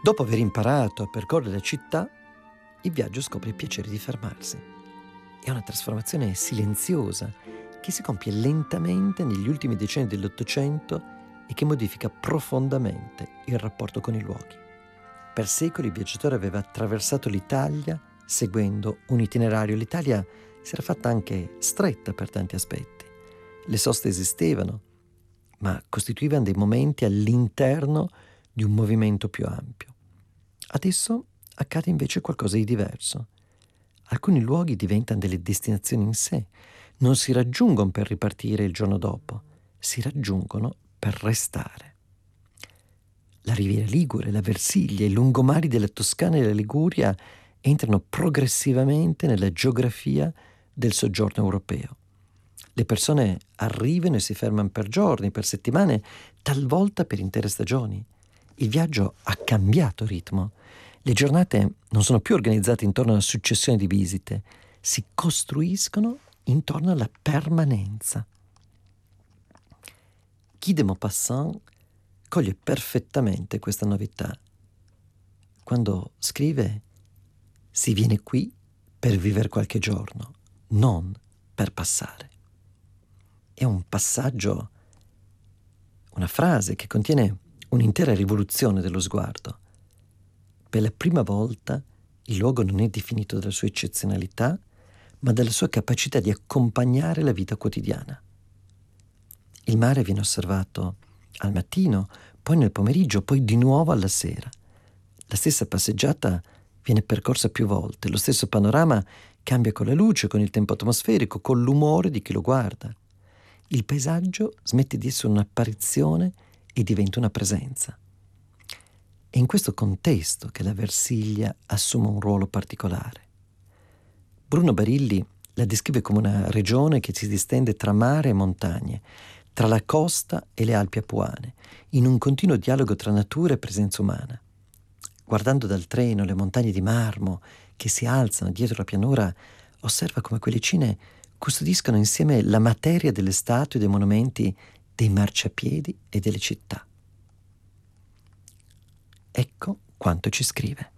Dopo aver imparato a percorrere la città, il viaggio scopre il piacere di fermarsi. È una trasformazione silenziosa che si compie lentamente negli ultimi decenni dell'Ottocento e che modifica profondamente il rapporto con i luoghi. Per secoli il viaggiatore aveva attraversato l'Italia seguendo un itinerario. L'Italia si era fatta anche stretta per tanti aspetti. Le soste esistevano, ma costituivano dei momenti all'interno di un movimento più ampio. Adesso accade invece qualcosa di diverso. Alcuni luoghi diventano delle destinazioni in sé. Non si raggiungono per ripartire il giorno dopo, si raggiungono per restare. La Riviera Ligure, la Versilia, i lungomari della Toscana e della Liguria entrano progressivamente nella geografia del soggiorno europeo. Le persone arrivano e si fermano per giorni, per settimane, talvolta per intere stagioni. Il viaggio ha cambiato ritmo. Le giornate non sono più organizzate intorno a una successione di visite, si costruiscono intorno alla permanenza. Guy de Maupassant coglie perfettamente questa novità quando scrive: si viene qui per vivere qualche giorno, non per passare. È un passaggio, una frase che contiene un'intera rivoluzione dello sguardo. Per la prima volta il luogo non è definito dalla sua eccezionalità, ma dalla sua capacità di accompagnare la vita quotidiana. Il mare viene osservato al mattino, poi nel pomeriggio, poi di nuovo alla sera. La stessa passeggiata viene percorsa più volte, lo stesso panorama cambia con la luce, con il tempo atmosferico, con l'umore di chi lo guarda. Il paesaggio smette di essere un'apparizione e diventa una presenza. È in questo contesto che la Versilia assume un ruolo particolare. Bruno Barilli la descrive come una regione che si distende tra mare e montagne, tra la costa e le Alpi Apuane, in un continuo dialogo tra natura e presenza umana. Guardando dal treno le montagne di marmo che si alzano dietro la pianura, osserva come quelle cime custodiscono insieme la materia delle statue e dei monumenti, dei marciapiedi e delle città. Ecco quanto ci scrive.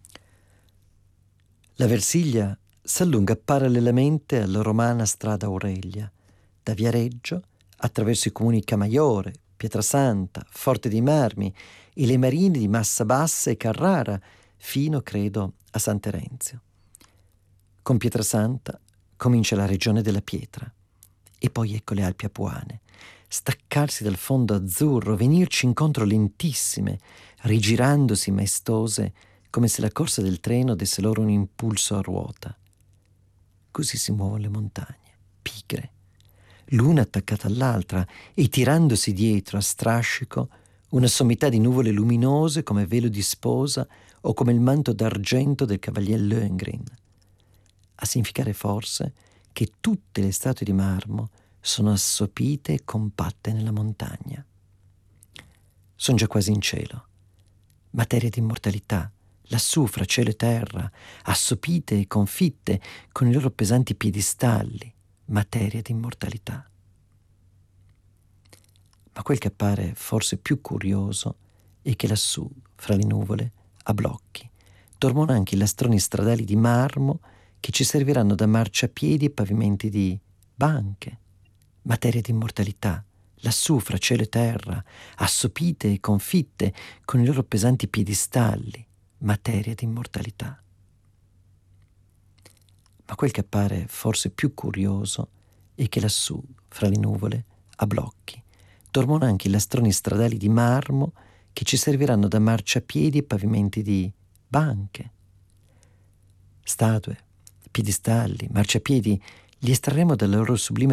La Versilia s'allunga parallelamente alla romana strada Aurelia, da Viareggio attraverso i comuni Camaiore, Pietrasanta, Forte dei Marmi e le marine di Massa Bassa e Carrara, fino, credo, a San Terenzio. Con Pietrasanta comincia la regione della pietra, e poi ecco le Alpi Apuane, staccarsi dal fondo azzurro, venirci incontro lentissime, rigirandosi maestose, come se la corsa del treno desse loro un impulso a ruota. Così si muovono le montagne, pigre, l'una attaccata all'altra e tirandosi dietro a strascico una sommità di nuvole luminose come velo di sposa o come il manto d'argento del cavalier Lohengrin, a significare forse che tutte le statue di marmo sono assopite e compatte nella montagna. Sono già quasi in cielo, materia di immortalità, lassù fra cielo e terra, assopite e confitte con i loro pesanti piedistalli, materia di immortalità. Ma quel che appare forse più curioso è che lassù, fra le nuvole, a blocchi, dormono anche i lastroni stradali di marmo che ci serviranno da marciapiedi e pavimenti di banche, materia di immortalità, lassù fra cielo e terra, assopite e confitte con i loro pesanti piedistalli, materia di immortalità. Ma quel che appare forse più curioso è che lassù, fra le nuvole, a blocchi, dormono anche i lastroni stradali di marmo che ci serviranno da marciapiedi e pavimenti di banche. Statue, piedistalli, marciapiedi li estrarremo dalla loro sublime